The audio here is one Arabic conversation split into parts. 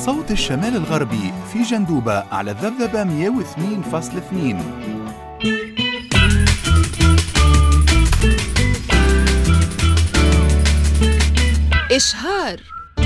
صوت الشمال الغربي في جندوبة على الذبذبة 102.2. إشهار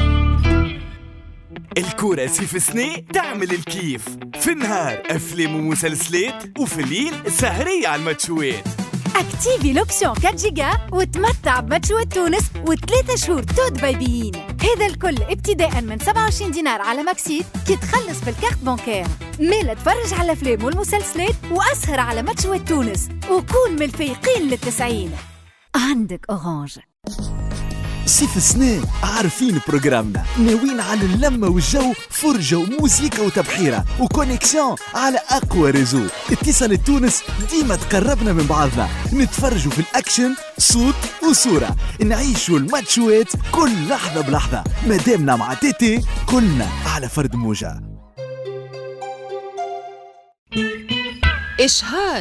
الكراسي في سنة تعمل الكيف، في النهار أفلام ومسلسلات، وفي الليل سهرية على الماتشوات. اكتيفي لوبسيون 4 جيجا وتمتع بماتشوات تونس و3 شهور تود بايبيين. هذا الكل ابتداء من 27 دينار على ماكسيت كي تخلص بالكارت بانكير. ميلا تفرج على الافلام والمسلسلات واسهر على ماتشوات تونس وكون من الفايقين لل90. عندك اورانج. صيف السنة عارفين بروجرامنا، ناويين على اللمة والجو، فرجة وموسيقى وتبحيرة وكونيكسيون على أقوى ريزو. اتصال تونس ديما تقربنا من بعضنا، نتفرجوا في الأكشن صوت وصورة، نعيشوا الماتشوات كل لحظة بلحظة. مادامنا مع تيتي كلنا على فرد موجة. إشهار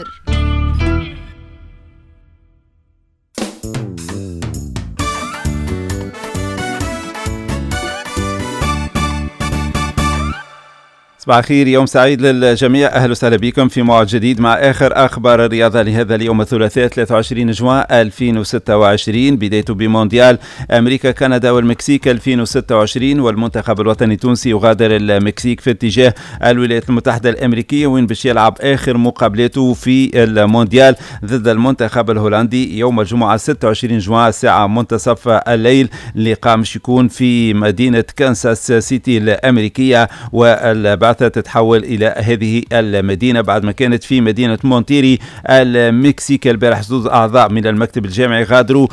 صباح الخير، يوم سعيد للجميع. أهلا وسهلا بكم في موعد جديد مع آخر أخبار الرياضة لهذا اليوم الثلاثاء 23 جوان 2026، بدايته بمونديال أمريكا كندا والمكسيك 2026، والمنتخب الوطني التونسي يغادر المكسيك في اتجاه الولايات المتحدة الأمريكية، وين باش يلعب آخر مقابلاته في المونديال ضد المنتخب الهولندي يوم الجمعة 26 جوان الساعة منتصف الليل. اللقاء مش يكون في مدينة كانساس سيتي الأمريكية، والبعث تتحول إلى هذه المدينة بعد ما كانت في مدينة مونتيري المكسيك. البارح زوز أعضاء من المكتب الجامعي غادروا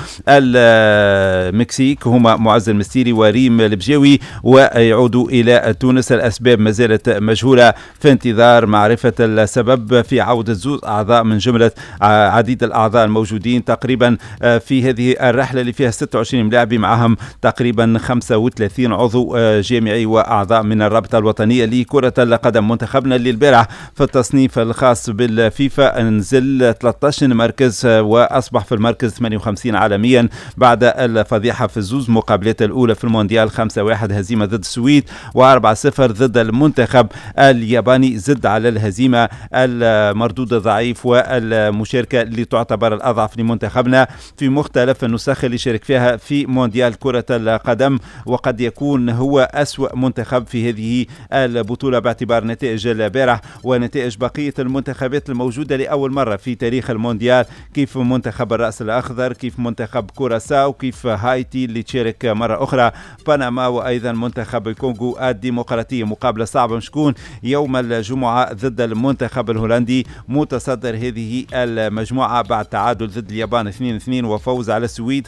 المكسيك، هما معز المستيري وريم البجاوي، ويعودوا إلى تونس. الأسباب ما زالت مجهولة في انتظار معرفة السبب في عودة زوز أعضاء من جملة عديد الأعضاء الموجودين تقريبا في هذه الرحلة اللي فيها 26 ملاعب، معهم تقريبا 35 عضو جامعي وأعضاء من الرابطة الوطنية لكرة القدم. منتخبنا اللي البارح في التصنيف الخاص بالفيفا نزل 13 مركز وأصبح في المركز 58 عالميا بعد الفضيحة في الزوز مقابلات الأولى في المونديال، 5-1 هزيمة ضد السويد و4-0 ضد المنتخب الياباني. زد على الهزيمة المردود الضعيف والمشاركة اللي تعتبر الأضعف لمنتخبنا في مختلف النسخ اللي شارك فيها في مونديال كرة القدم، وقد يكون هو أسوأ منتخب في هذه البطولة باعتبار نتائج البارح ونتائج بقية المنتخبات الموجودة لأول مرة في تاريخ المونديال، كيف منتخب الرأس الأخضر، كيف منتخب كوراساو، كيف هايتي اللي تشارك مرة أخرى، بنما، وأيضا منتخب الكونغو الديمقراطية. مقابلة صعبة مشكون يوم الجمعة ضد المنتخب الهولندي متصدر هذه المجموعة بعد تعادل ضد اليابان 2-2 وفوز على السويد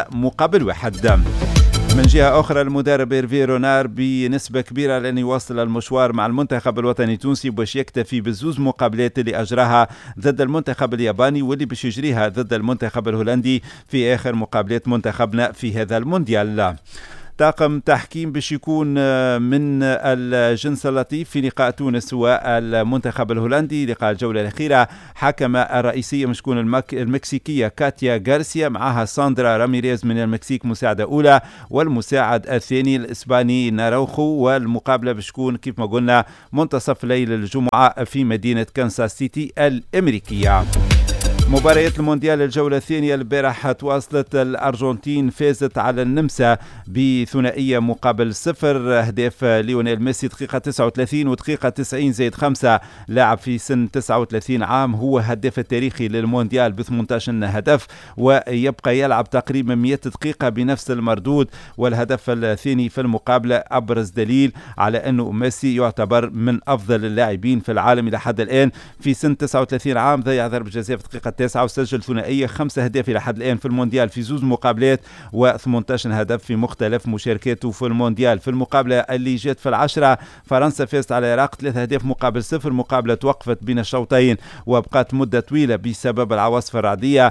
5-1. من جهة أخرى المدرب إيرفي رونار بنسبة كبيرة لأن يواصل المشوار مع المنتخب الوطني التونسي باش يكتفي بالزوز مقابلات اللي أجراها ضد المنتخب الياباني واللي باش يجريها ضد المنتخب الهولندي في آخر مقابلات منتخبنا في هذا المونديال. طاقم تحكيم باش يكون من الجنس اللطيف في لقاء تونس والمنتخب الهولندي. لقاء الجولة الأخيرة حكم الرئيسية مشكون المكسيكية كاتيا غارسيا، معها ساندرا راميريز من المكسيك مساعدة أولى، والمساعد الثاني الإسباني ناروخو. والمقابلة بتكون كيف ما قلنا منتصف ليل الجمعة في مدينة كانساس سيتي الأمريكية. مباريات المونديال الجولة الثانية البارح تواصلت. الأرجنتين فازت على النمسا بثنائية مقابل 0، أهداف ليونيل ميسي دقيقة 39 ودقيقة 90+5. لاعب في سن 39 عام، هو هداف التاريخي للمونديال ب 18 هدف، ويبقى يلعب تقريبا 100 دقيقة بنفس المردود. والهدف الثاني في المقابلة أبرز دليل على أنه ميسي يعتبر من أفضل اللاعبين في العالم إلى حد الآن. في سن 39 عام ضيع ضربة جزاء في دقيقة 9 وسجل ثنائية 5 أهداف إلى حد الآن في المونديال في زوز مقابلات و18 هدف في مختلف مشاركاته في المونديال. في المقابلة اللي جات في 10 فرنسا فازت على العراق 3 أهداف مقابل 0. مقابلة توقفت بين الشوطين وبقات مدة طويلة بسبب العواصف الرعدية،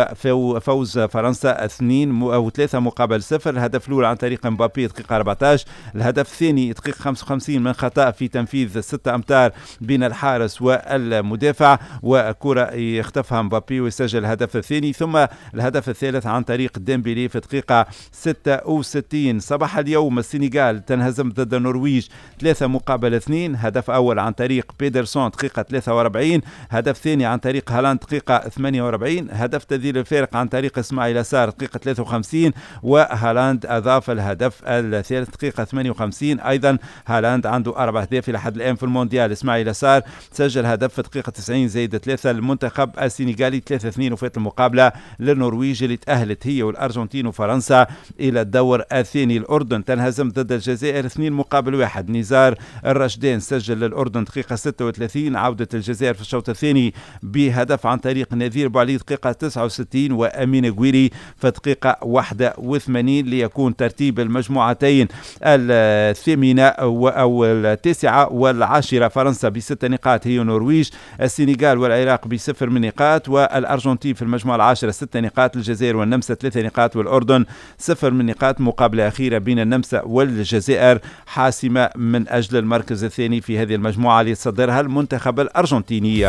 وفوز فرنسا 3 مقابل 0. الهدف الأول عن طريق مبابي دقيقة 14، الهدف الثاني دقيقة 55 من خطأ في تنفيذ 6 أمتار بين الحارس والمدافع، وكرة يختفها مبابي ويسجل الهدف الثاني، ثم الهدف الثالث عن طريق ديمبيلي في دقيقة 66. صباح اليوم السنغال تنهزم ضد النرويج 3-2. هدف أول عن طريق بيدرسون دقيقة 43، هدف ثاني عن طريق هالاند دقيقة 48، هدف تذييل الفارق عن طريق اسماعيل يسار دقيقة 53، وهالاند أضاف الهدف الثالث دقيقة 58. أيضا هالاند عنده 4 أهداف إلى حد الآن في المونديال. اسماعيل يسار سجل هدف في دقيقة 90 زائد 3 المنتخب السنغالي 3-2، وفات المقابلة للنرويج اللي تأهلت هي والأرجنتين وفرنسا إلى الدور الثاني. الأردن تنهزم ضد الجزائر 2-1. نزار الرشدان سجل للأردن دقيقة 36. عودة الجزائر في الشوط الثاني بهدف عن طريق نذير بوعلي دقيقة 69 وأمين قويري في دقيقة 81 ليكون ترتيب المجموعتين الثامنة أو التاسعة والعاشرة. فرنسا ب6 نقاط هي النرويج، السنغال والعراق ب0 من نقاط، والأرجنتين في المجموعة العاشرة 6 نقاط، الجزائر والنمسا 3 نقاط، والأردن 0 من نقاط. مقابلة أخيرة بين النمسا والجزائر حاسمة من أجل المركز الثاني في هذه المجموعة ليتصدرها المنتخب الأرجنتيني.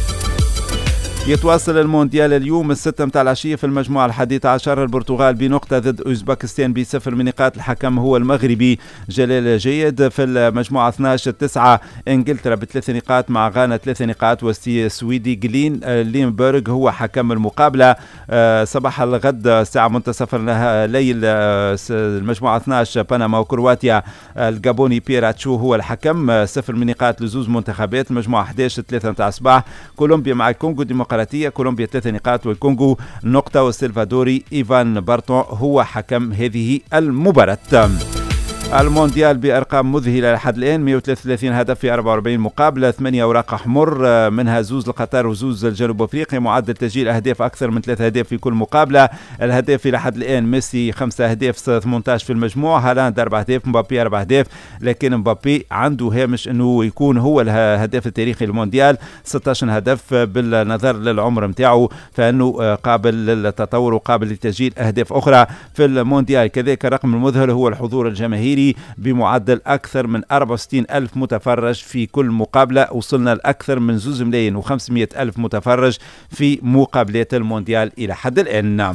يتواصل المونديال اليوم 6 متاع العشية في المجموعة 11. البرتغال بنقطة ضد أوزبكستان ب0 من نقاط، الحكم هو المغربي جلال جيد. في المجموعة 12 9 انجلترا ب3 نقاط مع غانا 3 نقاط، والسويدي جلين لينبرغ هو حكم المقابلة. صباح الغد الساعة منتصف الليل المجموعة 12 بنما وكرواتيا، الجابوني بيراتشو هو الحكم 0 من نقاط لزوز منتخبات. المجموعة 11 3 متاع الصباح كولومبيا مع الكونغو ديمقراطية، كولومبيا 3 نقاط والكونغو نقطة، والسلفادوري إيفان بارتون هو حكم هذه المباراة. المونديال بأرقام مذهلة لحد الآن، 133 هدف في 44 مقابلة، 8 أوراق أحمر منها زوز لقطر وزوز الجنوب أفريقيا، معدل تسجيل أهداف أكثر من 3 أهداف في كل مقابلة. الهداف إلى حد الآن ميسي 5 أهداف 18 في المجموع، هالاند 4 أهداف، مبابي 4 أهداف، لكن مبابي عنده هامش أنه يكون هو الهداف التاريخي للمونديال 16 هدف بالنظر للعمر متاعه، فإنه قابل للتطور وقابل لتسجيل أهداف أخرى في المونديال. كذلك الرقم المذهل هو الحضور الجماهيري بمعدل أكثر من 64 ألف متفرج في كل مقابلة، وصلنا لأكثر من 2,500,000 متفرج في مقابلات المونديال إلى حد الآن.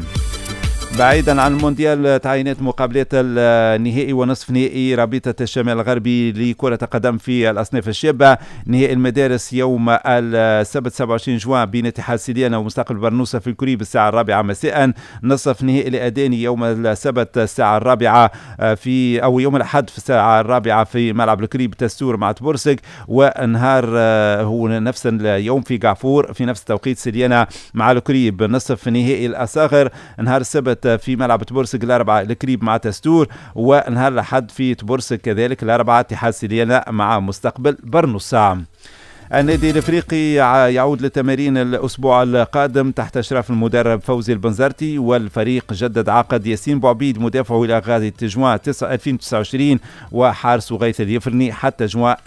بعيدا عن المونديال، تعيينات مقابلات النهائي ونصف نهائي رابطة الشمال الغربي لكرة القدم في الأصناف الشابة. نهائي المدارس يوم السبت 27 جوان بين اتحاد سيليانا ومستقبل برنوسة في الكوريب الساعة 4 مساء. نصف نهائي الأداني يوم السبت الساعة 4 أو يوم الأحد في الساعة 4 في ملعب الكوريب تستور مع تبورسك. ونهار هو نفس اليوم في قعفور في نفس التوقيت سيليانا مع الكوريب. نصف نهائي الأصاغر نهار السبت في ملعب تبورسك الأربعة الكريب مع تستور، ونهار الأحد في تبورسك كذلك الأربعة اتحاد سيليانا مع مستقبل برنوسا. النادي الافريقي يعود للتمارين الاسبوع القادم تحت اشراف المدرب فوزي البنزرتي، والفريق جدد عقد ياسين بوعبيد مدافعه الى غاية جوان 2029 وحارس غيث اليفرني حتى جوان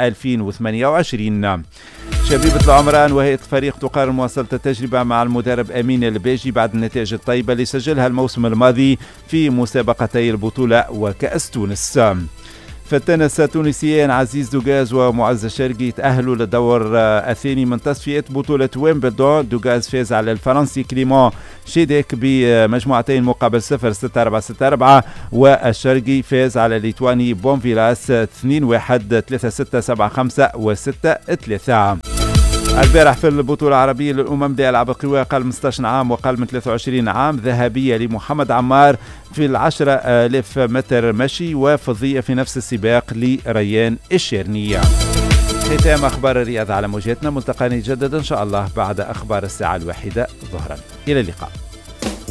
2028. شبيبة العمران وهيئة الفريق تقارن مواصلة التجربة مع المدرب أمين الباجي بعد النتائج الطيبة اللي سجلها الموسم الماضي في مسابقتي البطولة وكأس تونس. في التنس التونسيين عزيز دوغاز ومعز الشرقي تأهلوا للدور الثاني من تصفيات بطولة ويمبلدون. دوغاز فاز على الفرنسي كليمون شيديك بمجموعتين مقابل 0 6-4 6-4، والشرقي فاز على الليتواني بونفيلاس 2-1 3-6 7-5 و6-3. البارح في البطولة العربية للأمم بألعاب القوى أقل من 16 عام وأقل من 23 عام، ذهبية لمحمد عمار في 10,000 متر مشي، وفضية في نفس السباق لريان الشيرنية. ختام أخبار الرياضة على موجاتنا، ملتقانا جددا إن شاء الله بعد أخبار الساعة 1 ظهرا. إلى اللقاء.